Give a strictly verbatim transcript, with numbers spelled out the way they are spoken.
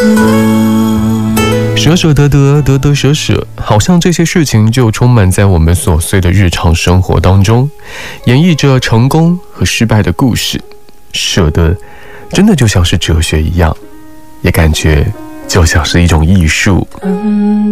舍舍得得，得得舍舍，好像这些事情就充满在我们琐碎的日常生活当中，演绎着成功和失败的故事。舍得真的就像是哲学一样，也感觉就像是一种艺术。 等